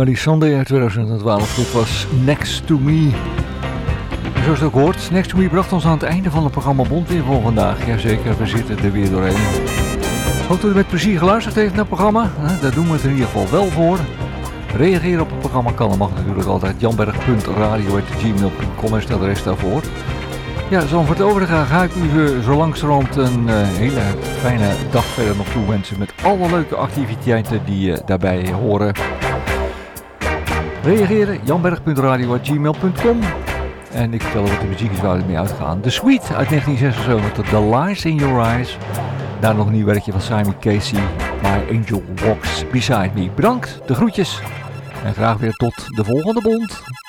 Emily Sunday uit 2012. Dit was Next to Me. En zoals het ook hoort, Next to Me bracht ons aan het einde van het programma Bond weer voor vandaag. Jazeker, we zitten er weer doorheen. Hoop dat u met plezier geluisterd heeft naar het programma. Daar doen we het in ieder geval wel voor. Reageren op het programma kan. Dat mag natuurlijk altijd. janberg.radio@gmail.com is het adres daarvoor. Ja, zo voor het overige ga ik u zo langzamerhand een hele fijne dag verder nog toewensen met alle leuke activiteiten die daarbij horen. Reageren, janberg.radio@gmail.com. En ik vertel wat de muziek is waar we mee uitgaan. The Sweet uit 1976, The Lies in Your Eyes. Daar nog een nieuw werkje van Simon Casey, My Angel Walks Beside Me. Bedankt, de groetjes en graag weer tot de volgende Bond.